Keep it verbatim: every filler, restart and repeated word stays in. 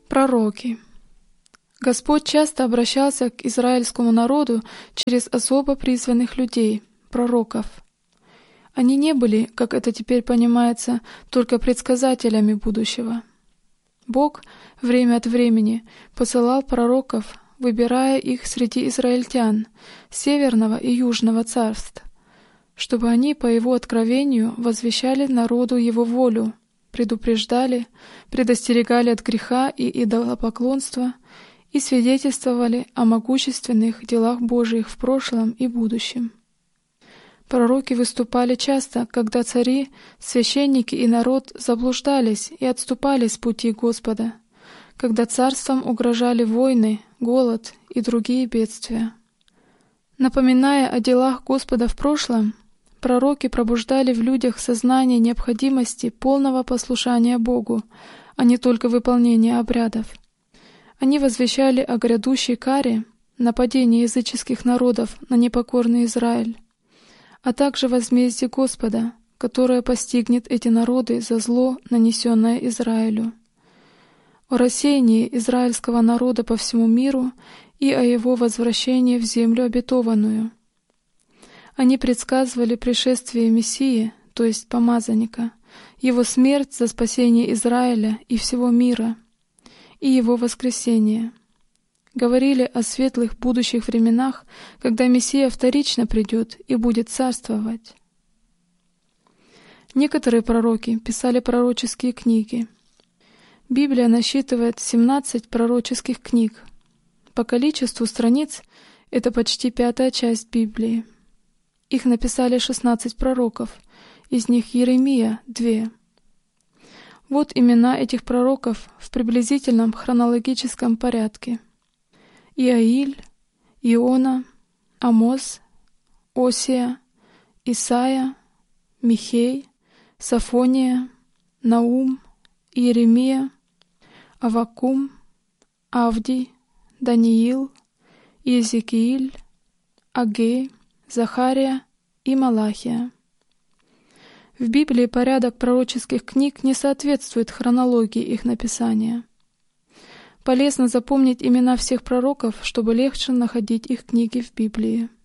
Пророки. Господь часто обращался к израильскому народу через особо призванных людей, пророков. Они не были, как это теперь понимается, только предсказателями будущего. Бог время от времени посылал пророков, выбирая их среди израильтян, северного и южного царств, чтобы они по Его откровению возвещали народу Его волю, предупреждали, предостерегали от греха и идолопоклонства и свидетельствовали о могущественных делах Божиих в прошлом и будущем. Пророки выступали часто, когда цари, священники и народ заблуждались и отступали с пути Господа, когда царствам угрожали войны, голод и другие бедствия. Напоминая о делах Господа в прошлом, пророки пробуждали в людях сознание необходимости полного послушания Богу, а не только выполнения обрядов. Они возвещали о грядущей каре, нападении языческих народов на непокорный Израиль, а также возмездии Господа, которое постигнет эти народы за зло, нанесенное Израилю, о рассеянии израильского народа по всему миру и о его возвращении в землю обетованную. Они предсказывали пришествие Мессии, то есть помазанника, его смерть за спасение Израиля и всего мира, и его воскресение. Говорили о светлых будущих временах, когда Мессия вторично придет и будет царствовать. Некоторые пророки писали пророческие книги. Библия насчитывает семнадцать пророческих книг. По количеству страниц это почти пятая часть Библии. Их написали шестнадцать пророков, из них Иеремия — две. Вот имена этих пророков в приблизительном хронологическом порядке. Иаиль, Иона, Амос, Осия, Исайя, Михей, Софония, Наум, Иеремия, Аввакум, Авдий, Даниил, Иезекииль, Агей, Захария и Малахия. В Библии порядок пророческих книг не соответствует хронологии их написания. Полезно запомнить имена всех пророков, чтобы легче находить их книги в Библии.